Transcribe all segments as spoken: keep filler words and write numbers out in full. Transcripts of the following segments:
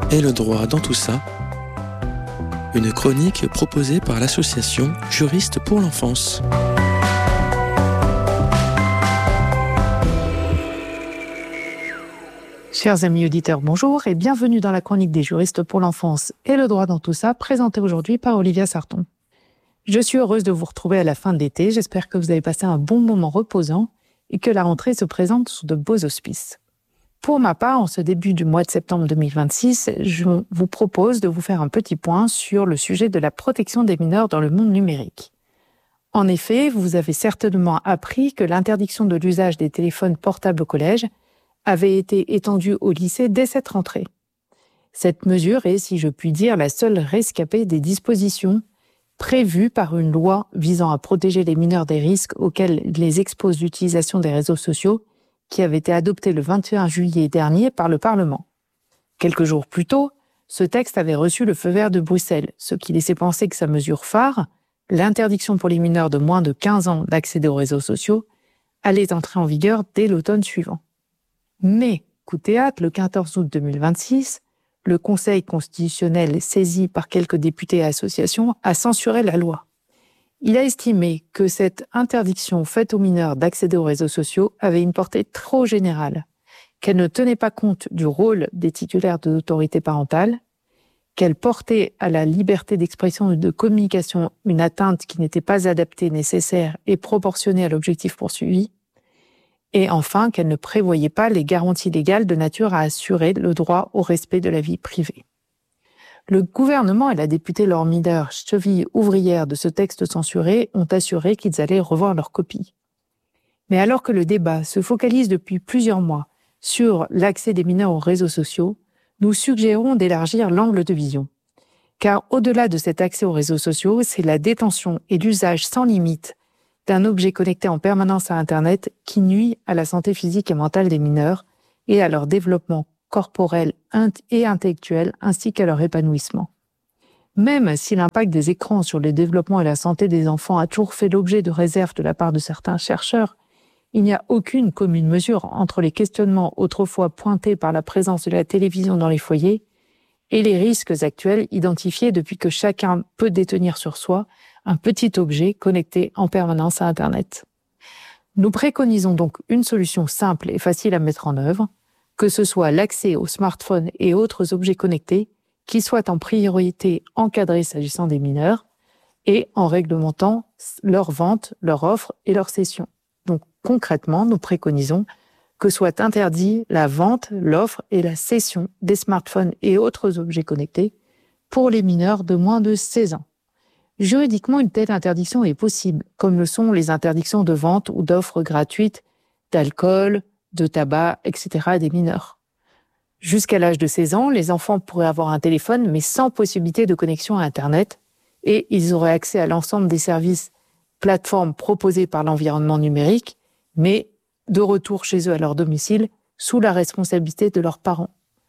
Et le droit dans tout ça? Une chronique proposée par l'association Juristes pour l'enfance. Chers amis auditeurs, bonjour et bienvenue dans la chronique des juristes pour l'enfance et le droit dans tout ça, présentée aujourd'hui par Olivia Sarton. Je suis heureuse de vous retrouver à la fin de l'été. J'espère que vous avez passé un bon moment reposant et que la rentrée se présente sous de beaux auspices. Pour ma part, en ce début du mois de septembre deux mille vingt-six, je vous propose de vous faire un petit point sur le sujet de la protection des mineurs dans le monde numérique. En effet, vous avez certainement appris que l'interdiction de l'usage des téléphones portables au collège avait été étendue au lycée dès cette rentrée. Cette mesure est, si je puis dire, la seule rescapée des dispositions prévues par une loi visant à protéger les mineurs des risques auxquels les expose l'utilisation des réseaux sociaux, qui avait été adoptée le vingt et un juillet dernier par le Parlement. Quelques jours plus tôt, ce texte avait reçu le feu vert de Bruxelles, ce qui laissait penser que sa mesure phare, l'interdiction pour les mineurs de moins de quinze ans d'accéder aux réseaux sociaux, allait entrer en vigueur dès l'automne suivant. Mais, coup de théâtre, le quatorze août deux mille vingt-six, le Conseil constitutionnel, saisi par quelques députés et associations, a censuré la loi. Il a estimé que cette interdiction faite aux mineurs d'accéder aux réseaux sociaux avait une portée trop générale, qu'elle ne tenait pas compte du rôle des titulaires de l'autorité parentale, qu'elle portait à la liberté d'expression et de communication une atteinte qui n'était pas adaptée, nécessaire et proportionnée à l'objectif poursuivi, et enfin qu'elle ne prévoyait pas les garanties légales de nature à assurer le droit au respect de la vie privée. Le gouvernement et la députée Laure Miller, cheville ouvrière de ce texte censuré, ont assuré qu'ils allaient revoir leur copie. Mais alors que le débat se focalise depuis plusieurs mois sur l'accès des mineurs aux réseaux sociaux, nous suggérons d'élargir l'angle de vision. Car au-delà de cet accès aux réseaux sociaux, c'est la détention et l'usage sans limite d'un objet connecté en permanence à Internet qui nuit à la santé physique et mentale des mineurs et à leur développement corporel et intellectuel ainsi qu'à leur épanouissement. Même si l'impact des écrans sur le développement et la santé des enfants a toujours fait l'objet de réserves de la part de certains chercheurs, il n'y a aucune commune mesure entre les questionnements autrefois pointés par la présence de la télévision dans les foyers et les risques actuels identifiés depuis que chacun peut détenir sur soi un petit objet connecté en permanence à Internet. Nous préconisons donc une solution simple et facile à mettre en œuvre, que ce soit l'accès aux smartphones et autres objets connectés qui soient en priorité encadrés s'agissant des mineurs et en réglementant leur vente, leur offre et leur cession. Donc concrètement, nous préconisons que soit interdit la vente, l'offre et la cession des smartphones et autres objets connectés pour les mineurs de moins de seize ans. Juridiquement, une telle interdiction est possible, comme le sont les interdictions de vente ou d'offres gratuites d'alcool, de tabac, et cetera des mineurs. Jusqu'à l'âge de seize ans, les enfants pourraient avoir un téléphone, mais sans possibilité de connexion à Internet, et ils auraient accès à l'ensemble des services, plateformes proposées par l'environnement numérique, mais de retour chez eux à leur domicile, sous la responsabilité de leurs parents.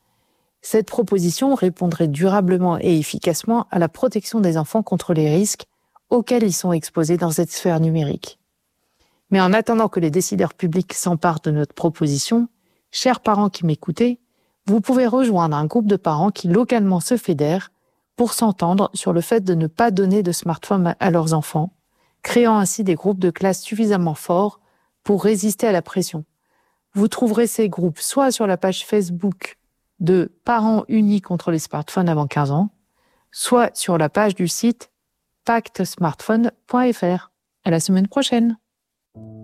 Cette proposition répondrait durablement et efficacement à la protection des enfants contre les risques auxquels ils sont exposés dans cette sphère numérique. Mais en attendant que les décideurs publics s'emparent de notre proposition, chers parents qui m'écoutez, vous pouvez rejoindre un groupe de parents qui localement se fédèrent pour s'entendre sur le fait de ne pas donner de smartphone à leurs enfants, créant ainsi des groupes de classe suffisamment forts pour résister à la pression. Vous trouverez ces groupes soit sur la page Facebook de Parents unis contre les smartphones avant quinze ans, soit sur la page du site pacte smartphone point f r. À la semaine prochaine.